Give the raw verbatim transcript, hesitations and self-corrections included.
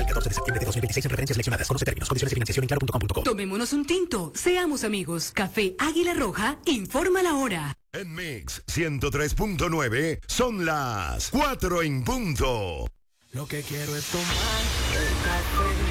al catorce de septiembre de dos mil veintiséis en referencias seleccionadas. Conoce términos, condiciones de financiación en claro punto com punto co. Tomémonos un tinto, seamos amigos. Café Águila Roja informa la hora. En Mix ciento tres punto nueve son las cuatro en punto. Lo que quiero es tomar el café